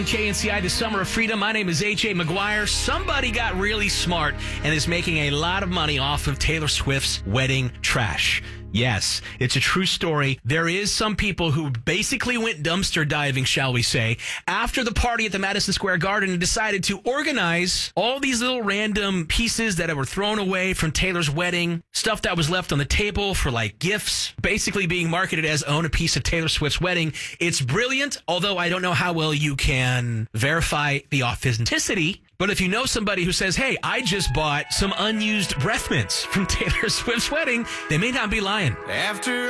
KNCI, the Summer of Freedom. My name is A.J. McGuire. Somebody got really smart and is making a lot of money off of Taylor Swift's wedding trash. Yes, it's a true story. There is some people who basically went dumpster diving, shall we say, after the party at the Madison Square Garden and decided to organize all these little random pieces that were thrown away from Taylor's wedding, stuff that was left on the table for like gifts, basically being marketed as own a piece of Taylor Swift's wedding. It's brilliant, although I don't know how well you can verify the authenticity. But if you know somebody who says, hey, I just bought some unused breath mints from Taylor Swift's wedding, they may not be lying. After